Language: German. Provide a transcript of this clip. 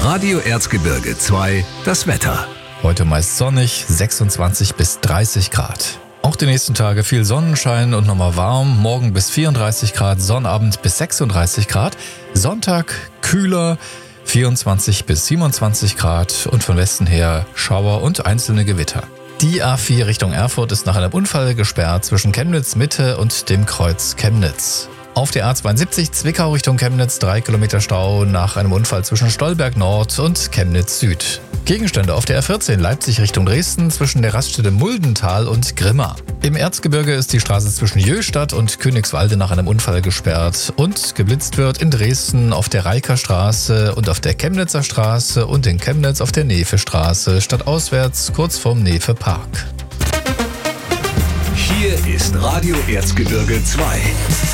Radio Erzgebirge 2, das Wetter. Heute meist sonnig, 26 bis 30 Grad. Auch die nächsten Tage viel Sonnenschein und nochmal warm. Morgen bis 34 Grad, Sonnabend bis 36 Grad. Sonntag kühler, 24 bis 27 Grad und von Westen her Schauer und einzelne Gewitter. Die A4 Richtung Erfurt ist nach einem Unfall gesperrt zwischen Chemnitz Mitte und dem Kreuz Chemnitz. Auf der A72 Zwickau Richtung Chemnitz 3 Kilometer Stau nach einem Unfall zwischen Stolberg Nord und Chemnitz Süd. Gegenstände auf der A14 Leipzig Richtung Dresden zwischen der Raststätte Muldental und Grimma. Im Erzgebirge ist die Straße zwischen Jöstadt und Königswalde nach einem Unfall gesperrt und geblitzt wird in Dresden auf der Reiker Straße und auf der Chemnitzer Straße und in Chemnitz auf der Nefe Straße stadtauswärts kurz vorm Nefe Park. Hier ist Radio Erzgebirge 2.